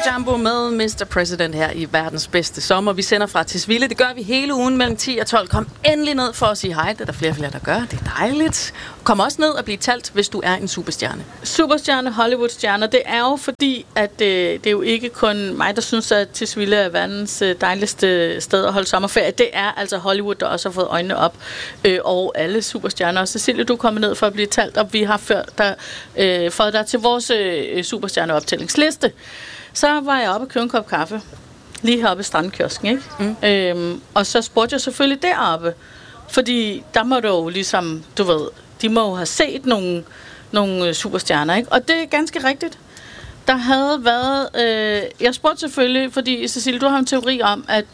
Jumbo med Mr. President her i verdens bedste sommer. Vi sender fra Tisvilde. Det gør vi hele ugen mellem 10 og 12. Kom endelig ned for at sige hej. Det er der flere, der gør. Det er dejligt. Kom også ned og bliv talt, hvis du er en superstjerne. Superstjerne, Hollywood-stjerne. Det er jo fordi, at det er jo ikke kun mig, der synes, at Tisvilde er verdens dejligste sted at holde sommerferie. Det er altså Hollywood, der også har fået øjnene op. Og alle superstjerner. Og Cecilie, du er kommet ned for at blive talt, og vi har fået dig til vores superstjerneoptællingsliste. Så var jeg oppe og købe en kop kaffe. Lige heroppe i Strandkiosken, ikke? Og så spurgte jeg selvfølgelig deroppe. Fordi der må du jo ligesom, du ved, de må jo have set nogle superstjerner, ikke? Og det er ganske rigtigt. Der havde været... jeg spurgte selvfølgelig, fordi Cecilie, du har en teori om, at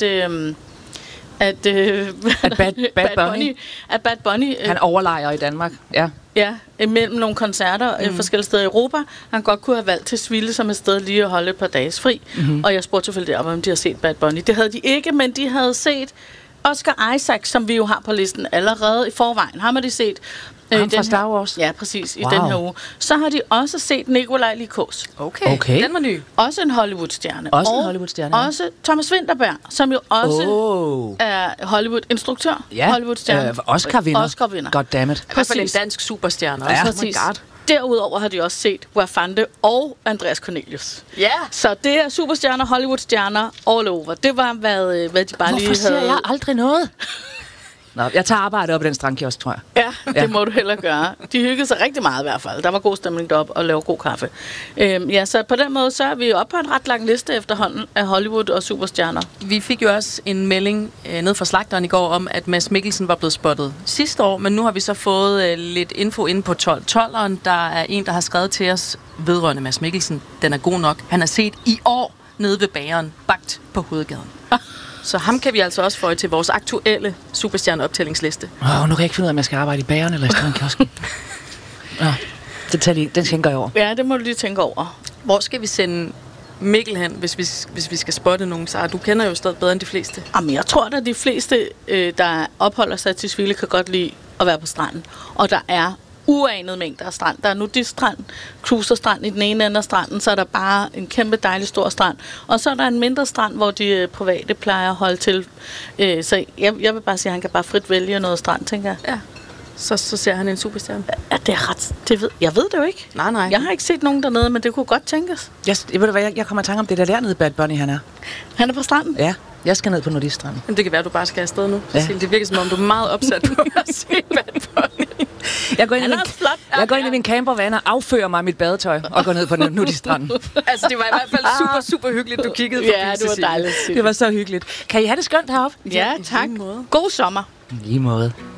Bad Bunny han overlejer i Danmark, ja. Ja, mellem nogle koncerter forskellige steder i Europa. Han godt kunne have valgt til Tisvilde som et sted lige at holde et par dages fri. Og jeg spurgte selvfølgelig deroppe, om de har set Bad Bunny. Det havde de ikke, men de havde set Oscar Isaac, som vi jo har på listen allerede i forvejen. Har man de set? Ham fra Star Wars? Ja, præcis, i den her uge. Så har de også set Nikolaj Likos. Okay. Den var ny. Også en Hollywood-stjerne. Også Thomas Vinterberg, som jo også er Hollywood-instruktør. Ja, Hollywood-stjerne. Oscar-vinder. Goddammit. I hvert fald en dansk superstjerne. Ja, præcis. Derudover har de også set Wafande og Andreas Cornelius. Ja. Så det er superstjerner, Hollywood-stjerner all over. Det var, hvad de bare lige havde. Hvorfor ser jeg aldrig noget? Nå, jeg tager arbejde op i den strandkiosk, tror jeg. Ja, det må du heller gøre. De hyggede sig rigtig meget i hvert fald. Der var god stemning deroppe og lavede god kaffe. Så på den måde, så er vi oppe på en ret lang liste efterhånden af Hollywood og superstjerner. Vi fik jo også en melding ned fra slagteren i går om, at Mads Mikkelsen var blevet spottet sidste år, men nu har vi så fået lidt info inde på 12'eren. Der er en, der har skrevet til os vedrørende Mads Mikkelsen. Den er god nok. Han er set i år nede ved bageren, bagt på Hovedgaden. Så ham kan vi altså også få til vores aktuelle superstjerneoptællingsliste. Nu kan jeg ikke finde ud af, om jeg skal arbejde i bageren eller i strandkiosken. Den tænker jeg over. Ja, det må du lige tænke over. Hvor skal vi sende Mikkel hen, hvis vi skal spotte nogen? Så du kender jo stadig bedre end de fleste. Jamen, jeg tror, at de fleste, der opholder sig til Tisvilde, kan godt lide at være på stranden. Og der er uanede mængder af strand. Der er nudiststrand, cruiserstrand i den ene ende af stranden, så er der bare en kæmpe dejlig stor strand. Og så er der en mindre strand, hvor de private plejer at holde til. Så jeg vil bare sige, at han kan bare frit vælge noget strand, tænker jeg. Ja. Så ser han en superstjerne. Ja, det er ret... Jeg ved det jo ikke. Nej. Jeg har ikke set nogen dernede, men det kunne godt tænkes. Jeg kommer i tanke om det dernede Bad Bunny, han er. Han er på stranden? Ja. Jeg skal ned på nudiststranden. Men det kan være, at du bare skal afsted nu. Ja. Det virker som om, du er meget opsat på at se Bad Bunny. Jeg går ind i min campervan og affører mig mit badetøj og går ned på nudiststranden. Altså, det var i hvert fald super, super hyggeligt, du kiggede forbi. Ja, det var dejligt. Det var så hyggeligt. Kan I have det skønt heroppe? Ja, tak. God sommer. Lige måde.